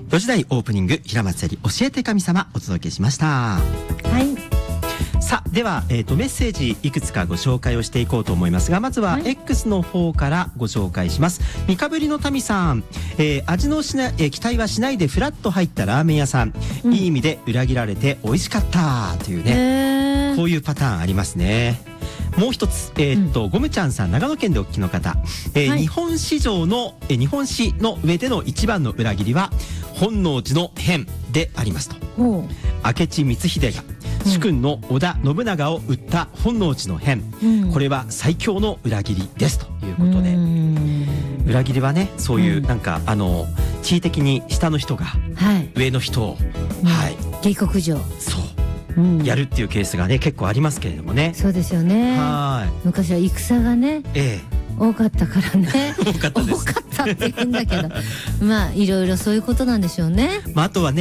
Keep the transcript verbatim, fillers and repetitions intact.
よじ台オープニング、平松愛理教えて神様お届けしました。 はい。 さあでは、えー、とメッセージいくつかご紹介をしていこうと思いますが、まずは X の方からご紹介します。三日ぶりの民さん、えー、味のしな、えー、期待はしないでフラッと入ったラーメン屋さん、うん、いい意味で裏切られて美味しかったというね、こういうパターンありますね。もう一つ、えーっとうん、ゴムちゃんさん、長野県でお聞きの方、えーはい、日本史上の、えー、日本史の上での一番の裏切りは本能寺の変でありますと。明智光秀が主君の織田信長を討った本能寺の変、うん、これは最強の裏切りですということで、裏切りはね、そういう、うん、なんかあの地位的に下の人が上の人を、 はい、下克上、 そう、うん、やるっていうケースがね結構ありますけれどもね。 そうですよね。はい、昔は戦がね、ええ、多かったからね。 多かったです。 多かったって言うんだけどまあいろいろそういうことなんでしょうね。 まあ、あとはね